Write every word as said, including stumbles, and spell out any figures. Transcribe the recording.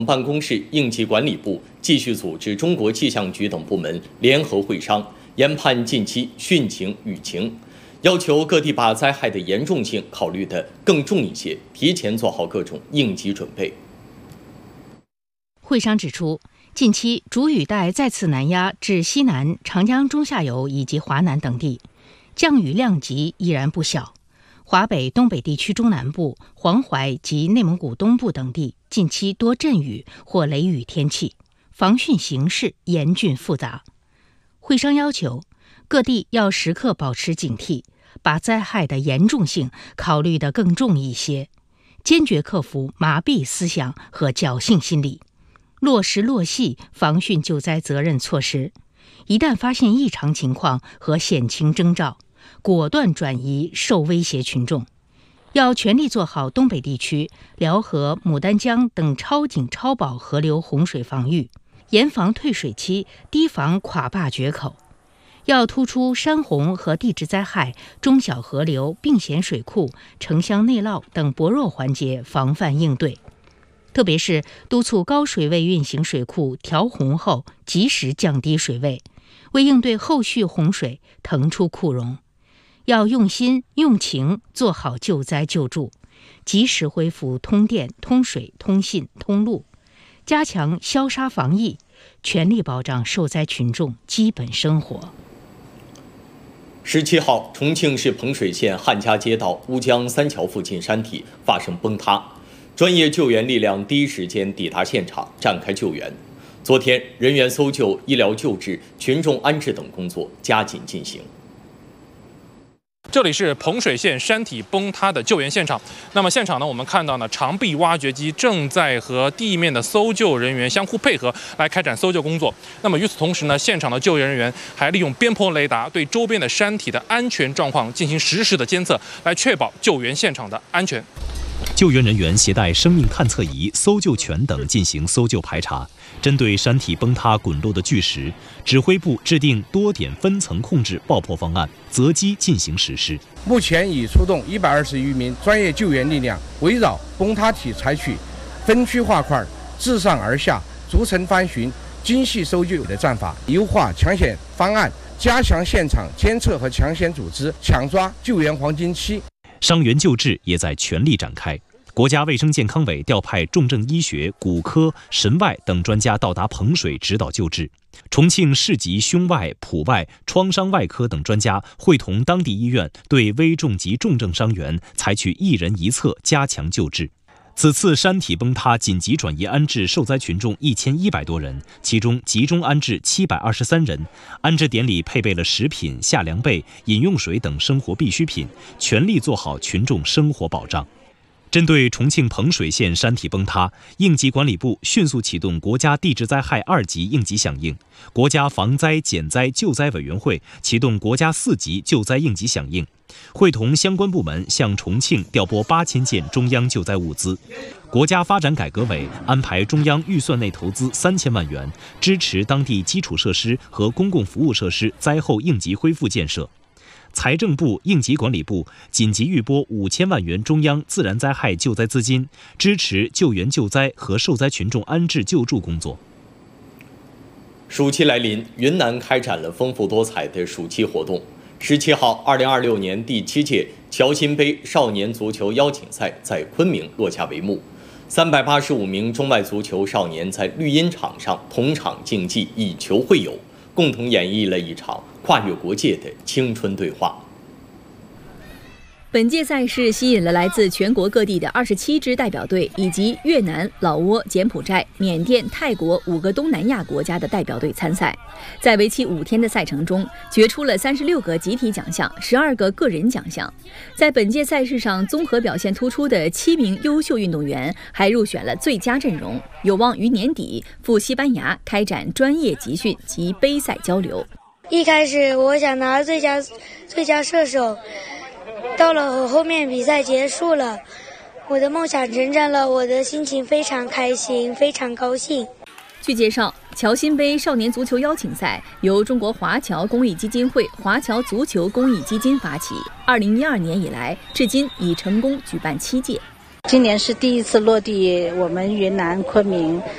办公室、应急管理部继续组织中国气象局等部门联合会商，研判近期汛情、雨情，要求各地把灾害的严重性考虑得更重一些，提前做好各种应急准备。 会商指出，近期主雨带再次南压至西南、长江中下游以及华南等地，降雨量级依然不小。华北、东北地区中南部、黄淮及内蒙古东部等地近期多阵雨或雷雨天气，防汛形势严峻复杂。会商要求各地要时刻保持警惕，把灾害的严重性考虑得更重一些，坚决克服麻痹思想和侥幸心理，落实落细防汛救灾责任措施。一旦发现异常情况和险情征兆，果断转移受威胁群众，要全力做好东北地区辽河、牡丹江等超警超保河流洪水防御，严防退水期，提防垮坝决口。要突出山洪和地质灾害、中小河流、并险水库、城乡内涝等薄弱环节防范应对，特别是督促高水位运行水库调洪后及时降低水位，为应对后续洪水腾出库容。要用心用情做好救灾救助，及时恢复通电、通水、通信、通路，加强消杀防疫，全力保障受灾群众基本生活。 十七号，重庆市彭水县汉家街道乌江三桥附近山体发生崩塌，专业救援力量第一时间抵达现场展开救援。昨天，人员搜救、医疗救治、群众安置等工作加紧进行。 这里是彭水县山体崩塌的救援现场。那么现场呢，我们看到呢，长臂挖掘机正在和地面的搜救人员相互配合来开展搜救工作。那么与此同时呢，现场的救援人员还利用边坡雷达对周边的山体的安全状况进行实时的监测，来确保救援现场的安全。 救援人员携带生命探测仪、搜救犬等进行搜救排查。针对山体崩塌滚落的巨石，指挥部制定多点分层控制爆破方案，择机进行实施。 目前已出动一百二十余名专业救援力量，围绕崩塌体采取分区划块、自上而下、逐层翻寻、精细搜救的战法，优化抢险方案，加强现场监测和抢险组织，抢抓救援黄金期。 伤员救治也在全力展开。国家卫生健康委调派重症医学、骨科、神外等专家到达彭水指导救治。重庆市级胸外、普外、创伤外科等专家会同当地医院对危重及重症伤员采取一人一侧加强救治。此次山体崩塌紧急转移安置受灾群众一千一百多人，其中集中安置七百二十三人。安置点里配备了食品、夏凉被、饮用水等生活必需品，全力做好群众生活保障。针对重庆彭水县山体崩塌，应急管理部迅速启动国家地质灾害二级应急响应，国家防灾减灾救灾委员会启动国家四级救灾应急响应，会同相关部门向重庆调拨八千件中央救灾物资。国家发展改革委安排中央预算内投资三千万元，支持当地基础设施和公共服务设施灾后应急恢复建设。财政部、应急管理部紧急预拨五千万元中央自然灾害救灾资金，支持救援救灾和受灾群众安置救助工作。 暑期来临，云南开展了丰富多彩的暑期活动。十七号，二零二六年第七届侨新杯少年足球邀请赛在昆明落下帷幕。三百八十五名中外足球少年在绿茵场上同场竞技，以球会友，共同演绎了一场跨越国界的青春对话。 本届赛事吸引了来自全国各地的二十七支代表队，以及越南、老挝、柬埔寨、缅甸、泰国五个东南亚国家的代表队参赛。在为期五天的赛程中，决出了三十六个集体奖项、十二个个人奖项。在本届赛事上，综合表现突出的七名优秀运动员还入选了最佳阵容，有望于年底赴西班牙开展专业集训及杯赛交流。 一开始我想拿最佳最佳射手，到了后面比赛结束了，我的梦想成真了，我的心情非常开心，非常高兴。 据介绍，侨新杯少年足球邀请赛由中国华侨公益基金会华侨足球公益基金发起，二零一二年以来，至今已成功举办七届。 今年是第一次落地我们云南昆明，